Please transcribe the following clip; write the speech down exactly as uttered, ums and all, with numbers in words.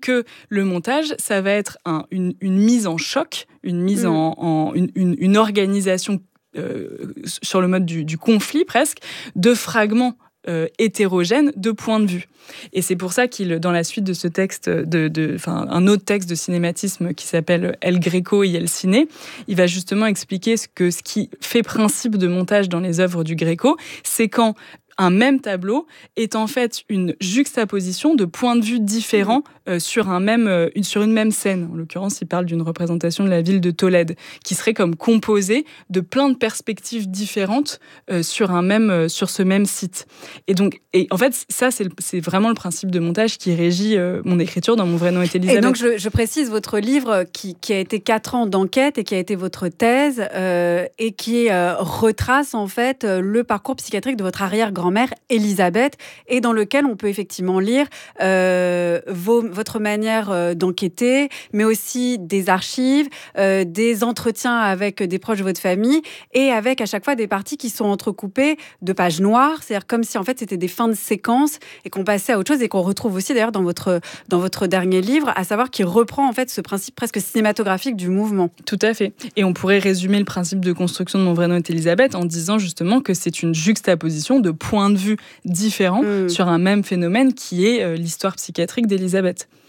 que le montage, ça va être un, une, une mise en choc, une mise mmh. en, en une, une, une organisation euh, sur le mode du, du conflit presque, de fragments euh, hétérogènes de points de vue. Et c'est pour ça qu'il, dans la suite de ce texte, de, de, enfin, un autre texte de cinématisme qui s'appelle El Greco y El Ciné, il va justement expliquer ce que ce qui fait principe de montage dans les œuvres du Greco, c'est quand un même tableau est en fait une juxtaposition de points de vue différents euh, sur, un même, euh, une, sur une même scène. En l'occurrence, il parle d'une représentation de la ville de Tolède, qui serait comme composée de plein de perspectives différentes euh, sur, un même, euh, sur ce même site. Et donc, et en fait, ça, c'est, le, c'est vraiment le principe de montage qui régit euh, mon écriture dans Mon vrai nom est Elisabeth. Et donc, je, je précise, votre livre qui, qui a été quatre ans d'enquête et qui a été votre thèse euh, et qui euh, retrace en fait le parcours psychiatrique de votre arrière-grand mère Elisabeth, et dans lequel on peut effectivement lire euh, vos, votre manière euh, d'enquêter, mais aussi des archives, euh, des entretiens avec des proches de votre famille, et avec à chaque fois des parties qui sont entrecoupées de pages noires, c'est-à-dire comme si en fait c'était des fins de séquence et qu'on passait à autre chose, et qu'on retrouve aussi d'ailleurs dans votre, dans votre dernier livre, à savoir qu'il reprend en fait ce principe presque cinématographique du mouvement. Tout à fait. Et on pourrait résumer le principe de construction de Mon vrai nom est Elisabeth en disant justement que c'est une juxtaposition de points de vue différents mmh. sur un même phénomène qui est euh, l'histoire psychiatrique d'Elisabeth.